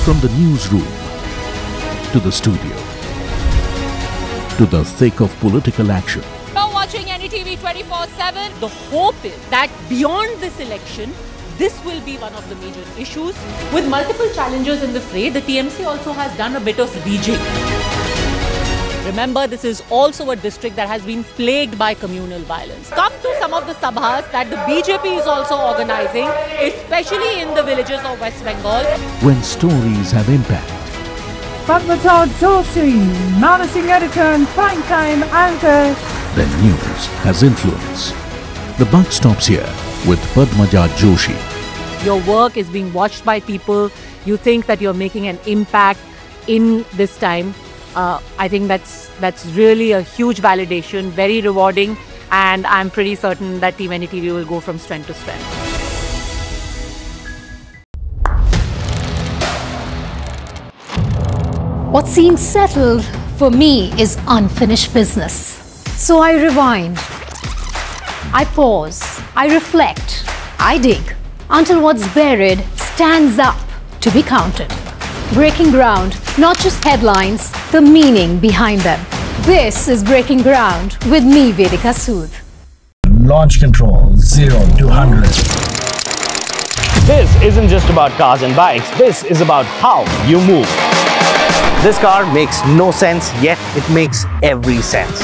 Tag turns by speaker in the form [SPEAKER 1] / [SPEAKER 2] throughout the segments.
[SPEAKER 1] From the newsroom to the studio to the thick of political action.
[SPEAKER 2] You're watching NDTV 24/7. The hope is that beyond this election, this will be one of the major issues. With multiple challengers in the fray, the TMC also has done a bit of rejigging. Remember, this is also a district that has been plagued by communal violence. Come to some of the sabhas that the BJP is also organizing, especially in the villages of West Bengal.
[SPEAKER 1] When stories have impact.
[SPEAKER 3] Padmaja Joshi, managing editor and prime-time anchor.
[SPEAKER 1] Then news has influence. The buck stops here with Padmaja Joshi.
[SPEAKER 2] Your work is being watched by people. You think that you're making an impact in this time. I think that's really a huge validation, very rewarding, and I'm pretty certain that Team NDTV will go from strength to strength.
[SPEAKER 4] What seems settled for me is unfinished business. So I rewind, I pause, I reflect, I dig until what's buried stands up to be counted. Breaking ground, not just headlines, the meaning behind them. This is Breaking Ground with me, Vedika Sood.
[SPEAKER 5] Launch control 0 to 100.
[SPEAKER 6] This isn't just about cars and bikes, this is about how you move. This car makes no sense, yet it makes every sense.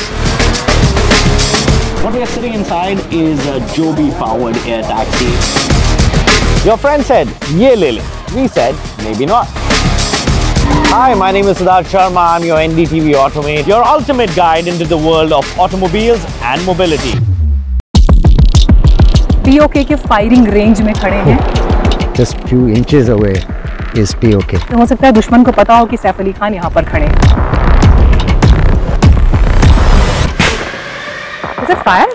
[SPEAKER 6] What we are sitting inside is a Joby powered air taxi. Your friend said, "Ye le le." We said, maybe not. Hi, my name is Siddharth Sharma. I'm your NDTV Automate, your ultimate guide into the world of automobiles and mobility.
[SPEAKER 3] POK के firing range में खड़े हैं.
[SPEAKER 7] Just few inches away is POK.
[SPEAKER 3] हो सकता है दुश्मन को पता हो कि सैफ अली खान यहाँ पर खड़े हैं. Is it fire?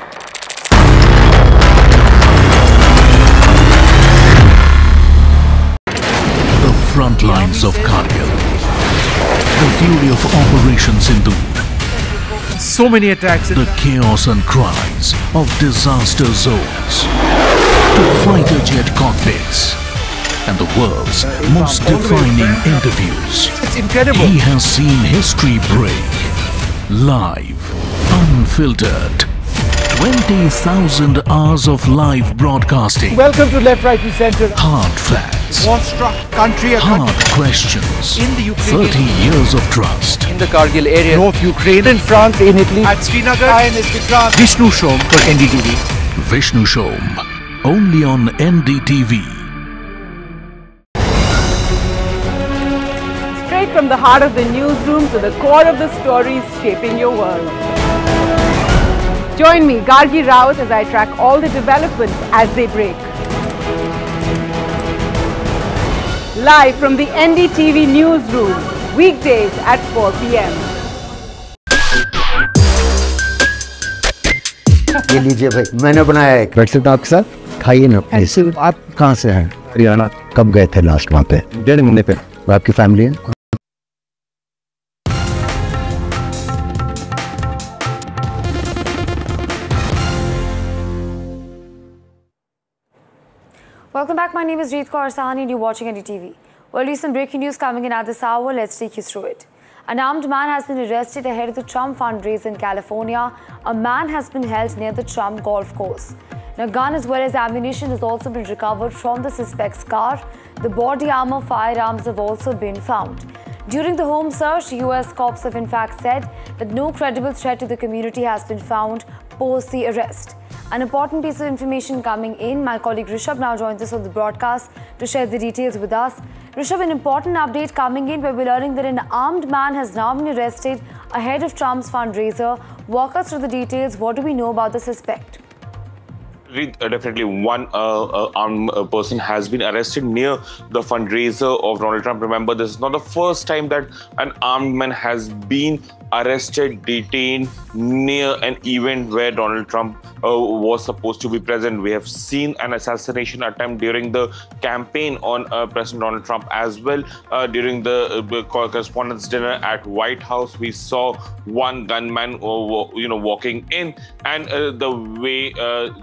[SPEAKER 1] The front lines of Kargil. The fury of Operation Sindoor.
[SPEAKER 8] So many attacks.
[SPEAKER 1] The chaos and cries of disaster zones. To fighter jet cockpits. And the world's most defining interviews.
[SPEAKER 8] It's incredible.
[SPEAKER 1] He has seen history break. Live. Unfiltered. 20,000 hours of live broadcasting.
[SPEAKER 8] Welcome to Left, Right and Centre.
[SPEAKER 1] Hard facts.
[SPEAKER 8] War-struck country.
[SPEAKER 1] Hard questions.
[SPEAKER 8] In the Ukraine.
[SPEAKER 1] 30 years of trust.
[SPEAKER 6] In the Kargil area.
[SPEAKER 8] North Ukraine.
[SPEAKER 6] In France, in Italy.
[SPEAKER 8] At Srinagar. And Vishnu Shom for NDTV.
[SPEAKER 1] Vishnu Shom. Only on NDTV.
[SPEAKER 3] Straight from the heart of the newsroom to the core of the stories shaping your world. Join me, Gargi Raut, as I track all the developments as they break. Live from the NDTV newsroom, weekdays at 4 p.m.
[SPEAKER 7] ये लीजिए भाई, मैंने बनाया है। बैठ सकते आपके साथ? खाइए ना। ऐसे आप कहाँ से हैं? हरियाणा। कब गए थे लास्ट वहाँ पे? 1.5 महीने पे। आपकी फैमिली है?
[SPEAKER 9] Welcome back. My name is Jeet Kaur Sahani and you're watching NDTV. Well, recent breaking news coming in at this hour. Let's take you through it. An armed man has been arrested ahead of the Trump fundraiser in California. A man has been held near the Trump golf course. Now, gun as well as ammunition has also been recovered from the suspect's car. The body armor, firearms have also been found. During the home search, US cops have in fact said that no credible threat to the community has been found post the arrest. An important piece of information coming in. My colleague Rishabh now joins us on the broadcast to share the details with us. Rishabh, an important update coming in where we're learning that an armed man has now been arrested ahead of Trump's fundraiser. Walk us through the details. What do we know about the suspect?
[SPEAKER 10] Definitely one armed person has been arrested near the fundraiser of Donald Trump. Remember, this is not the first time that an armed man has been arrested, detained near an event where Donald Trump was supposed to be present. We have seen an assassination attempt during the campaign on President Donald Trump as well. During the correspondence dinner at White House, we saw one gunman walking in, and the way he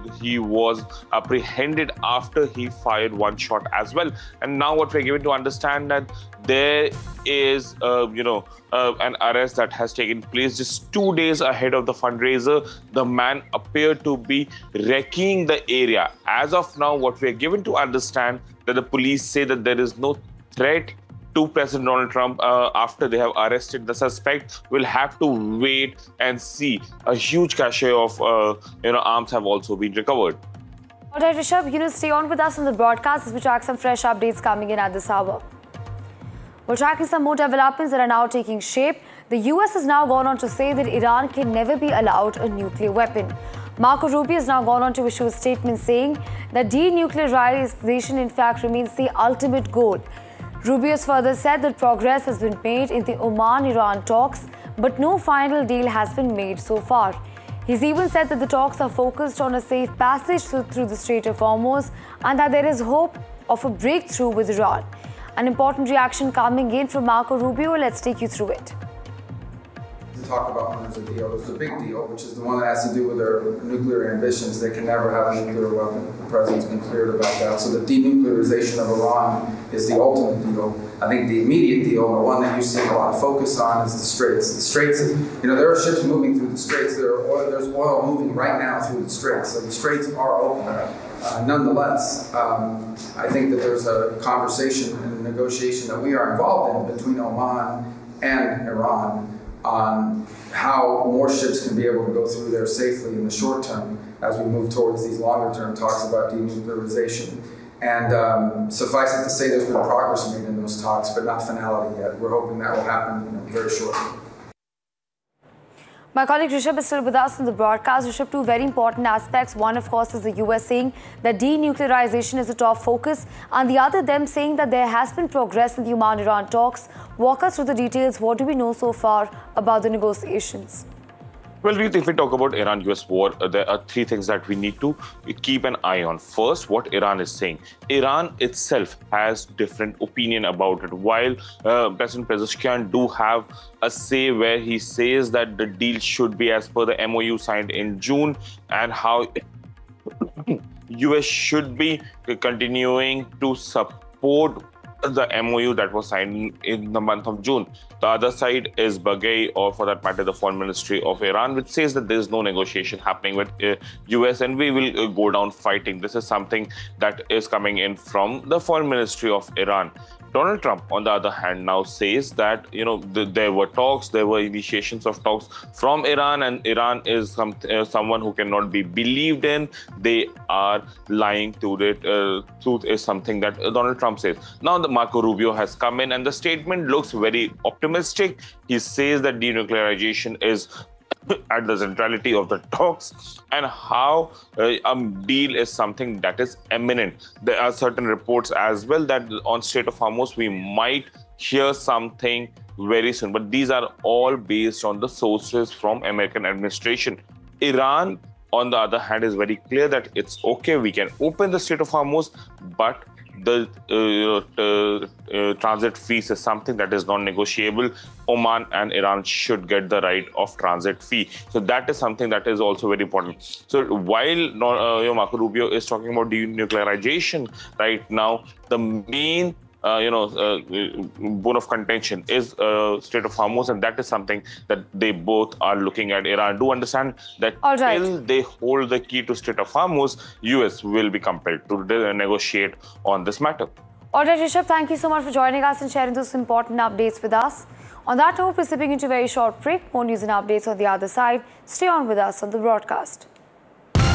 [SPEAKER 10] was apprehended after he fired one shot as well. And now what we're given to understand that there is, an arrest that has taken place just 2 days ahead of the fundraiser. The man appeared to be wrecking the area. As of now, what we're given to understand that the police say that there is no threat to President Donald Trump after they have arrested the suspect. We'll have to wait and see. A huge cache of arms have also been recovered.
[SPEAKER 9] All right, Rishabh, stay on with us on the broadcast as we track some fresh updates coming in at this hour. We're tracking some more developments that are now taking shape. The US has now gone on to say that Iran can never be allowed a nuclear weapon. Marco Rubio has now gone on to issue a statement saying that denuclearization in fact remains the ultimate goal. Rubio has further said that progress has been made in the Oman-Iran talks, but no final deal has been made so far. He's even said that the talks are focused on a safe passage through the Strait of Hormuz and that there is hope of a breakthrough with Iran. An important reaction coming in from Marco Rubio. Let's take you through it.
[SPEAKER 11] To talk about when there's a deal, there's the big deal, which is the one that has to do with their nuclear ambitions. They can never have a nuclear weapon. The president's been clear about that. So the denuclearization of Iran is the ultimate deal. I think the immediate deal, the one that you see a lot of focus on, is the Straits. The Straits, there are ships moving through the Straits. There's oil moving right now through the Straits. So the Straits are open. Nonetheless, I think that there's a conversation and a negotiation that we are involved in between Oman and Iran on how more ships can be able to go through there safely in the short term as we move towards these longer term talks about denuclearization. And suffice it to say there's been progress made in those talks, but not finality yet. We're hoping that will happen very shortly.
[SPEAKER 9] My colleague Rishabh is still with us on the broadcast. Rishabh, two very important aspects. One, of course, is the US saying that denuclearization is a top focus, and the other, them saying that there has been progress in the Oman-Iran talks. Walk us through the details. What do we know so far about the negotiations?
[SPEAKER 10] Well, Reet, if we talk about Iran-US war, there are three things that we need to keep an eye on. First, what Iran is saying. Iran itself has different opinion about it. While President Pezeshkian do have a say where he says that the deal should be as per the MOU signed in June and how US should be continuing to support the MOU that was signed in the month of June. The other side is Baghei, or for that matter, the Foreign Ministry of Iran, which says that there is no negotiation happening with US and we will go down fighting. This is something that is coming in from the Foreign Ministry of Iran. Donald Trump, on the other hand, now says that, there were talks, there were initiations of talks from Iran, and Iran is someone who cannot be believed in. They are lying to it. Truth is something that Donald Trump says. Now, the Marco Rubio has come in, and the statement looks very optimistic. He says that denuclearization is at the centrality of the talks and how a deal is something that is imminent. There are certain reports as well that on Strait of Hormuz we might hear something very soon, but these are all based on the sources from American administration. Iran, on the other hand, is very clear that it's okay, we can open the Strait of Hormuz, but the transit fees is something that is non-negotiable. Oman and Iran should get the right of transit fee. So that is something that is also very important. So while Marco Rubio is talking about denuclearization right now, the main bone of contention is Strait of Hormuz, and that is something that they both are looking at. Iran do understand that till they hold the key to Strait of Hormuz, US will be compelled to negotiate on this matter.
[SPEAKER 9] All right, Rishabh, thank you so much for joining us and sharing those important updates with us. On that note, we're slipping into a very short break. More news and updates on the other side. Stay on with us on the broadcast.